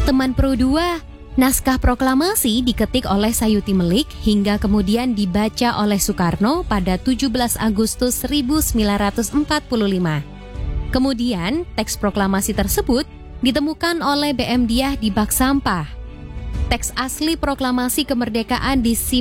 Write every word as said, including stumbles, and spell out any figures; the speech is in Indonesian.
Teman Pro dua, naskah proklamasi diketik oleh Sayuti Melik hingga kemudian dibaca oleh Soekarno pada tujuh belas Agustus seribu sembilan ratus empat puluh lima. Kemudian, teks proklamasi tersebut ditemukan oleh B M Diah di bak sampah. Teks asli proklamasi kemerdekaan di